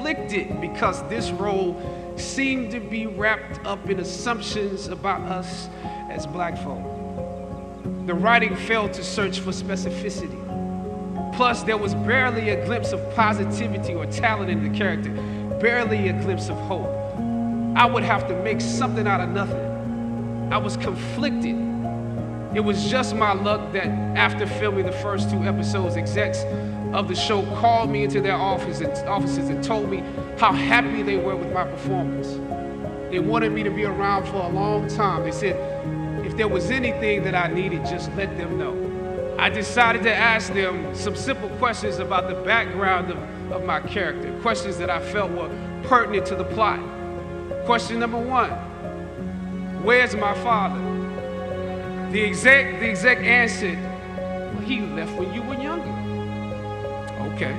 conflicted because this role seemed to be wrapped up in assumptions about us as black folk. The writing failed to search for specificity. Plus, there was barely a glimpse of positivity or talent in the character, barely a glimpse of hope. I would have to make something out of nothing. I was conflicted. It was just my luck that after filming the first 2 episodes, execs of the show called me into their offices and told me how happy they were with my performance. They wanted me to be around for a long time. They said, if there was anything that I needed, just let them know. I decided to ask them some simple questions about the background of my character, questions that I felt were pertinent to the plot. Question number 1, where's my father? The exec answered, well, he left when you were younger. Okay.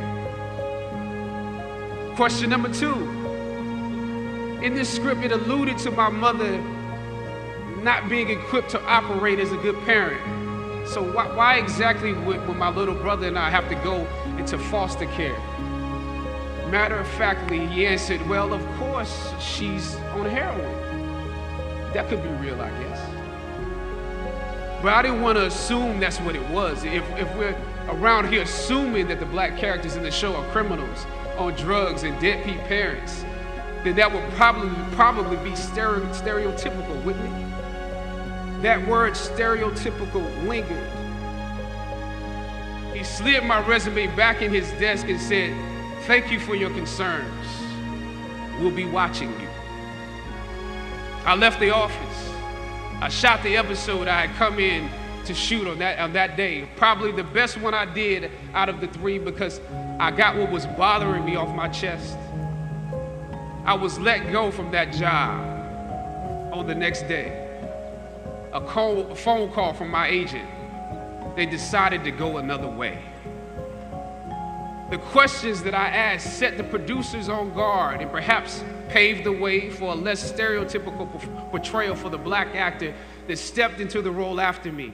Question number 2, in this script it alluded to my mother not being equipped to operate as a good parent. So why exactly would my little brother and I have to go into foster care? Matter of factly, he answered, well, of course, she's on heroin. That could be real, I guess. But I didn't want to assume that's what it was. If we're around here assuming that the black characters in the show are criminals on drugs and deadbeat parents, then that would probably be stereotypical, wouldn't it? That word stereotypical lingered. He slid my resume back in his desk and said, thank you for your concerns. We'll be watching you. I left the office. I shot the episode I had come in to shoot on that day. Probably the best one I did out of the 3 because I got what was bothering me off my chest. I was let go from that job on the next day. A phone call from my agent. They decided to go another way. The questions that I asked set the producers on guard and perhaps paved the way for a less stereotypical portrayal for the black actor that stepped into the role after me.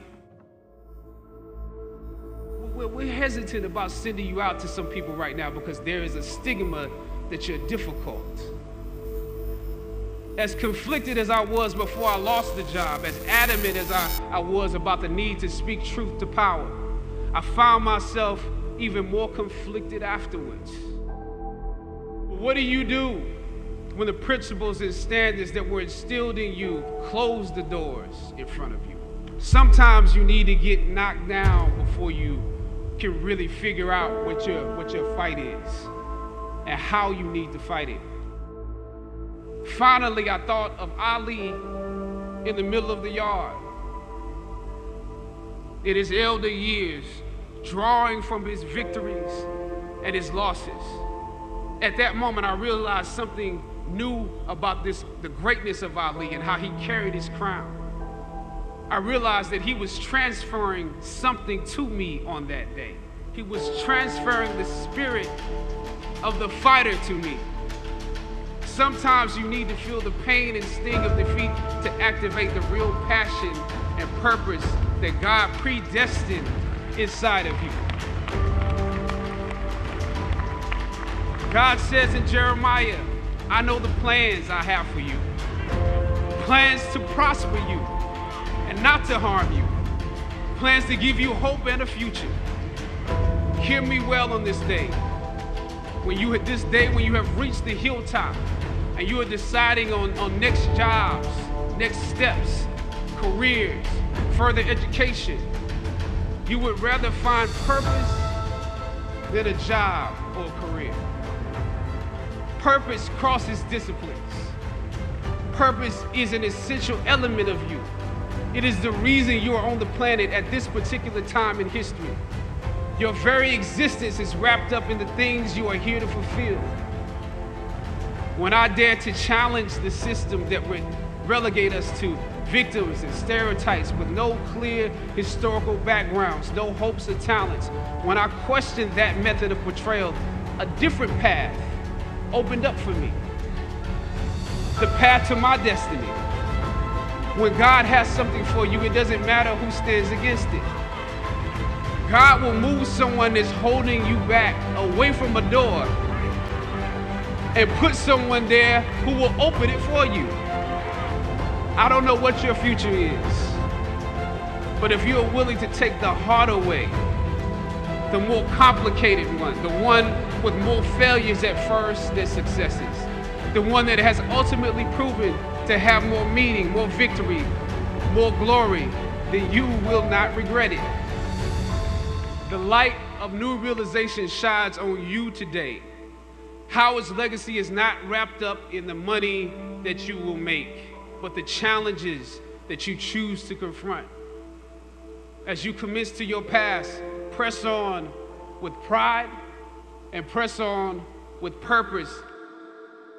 We're hesitant about sending you out to some people right now because there is a stigma that you're difficult. As conflicted as I was before I lost the job, as adamant as I was about the need to speak truth to power, I found myself even more conflicted afterwards. What do you do when the principles and standards that were instilled in you close the doors in front of you? Sometimes you need to get knocked down before you can really figure out what your fight is and how you need to fight it. Finally, I thought of Ali in the middle of the yard. In his elder years, drawing from his victories and his losses. At that moment, I realized something new about the greatness of Ali and how he carried his crown. I realized that he was transferring something to me on that day. He was transferring the spirit of the fighter to me. Sometimes you need to feel the pain and sting of defeat to activate the real passion and purpose that God predestined inside of you. God says in Jeremiah, I know the plans I have for you. Plans to prosper you and not to harm you. Plans to give you hope and a future. Hear me well on this day. When you have reached the hilltop and you are deciding on next jobs, next steps, careers, further education, you would rather find purpose than a job or a career. Purpose crosses disciplines. Purpose is an essential element of you. It is the reason you are on the planet at this particular time in history. Your very existence is wrapped up in the things you are here to fulfill. When I dare to challenge the system that would relegate us to victims and stereotypes with no clear historical backgrounds, no hopes or talents, when I questioned that method of portrayal, a different path opened up for me. The path to my destiny. When God has something for you, it doesn't matter who stands against it. God will move someone that's holding you back away from a door and put someone there who will open it for you. I don't know what your future is, but if you're willing to take the harder way, the more complicated one, the one with more failures at first than successes, the one that has ultimately proven to have more meaning, more victory, more glory, then you will not regret it. The light of new realization shines on you today. Howard's legacy is not wrapped up in the money that you will make, but the challenges that you choose to confront. As you commit to your past, press on with pride and press on with purpose